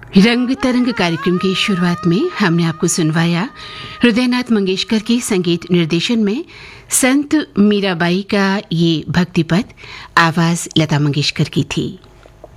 रंग तरंग कार्यक्रम की शुरुआत में हमने आपको सुनवाया हृदयनाथ मंगेशकर के संगीत निर्देशन में संत मीराबाई का ये भक्ति पद, आवाज लता मंगेशकर की थी।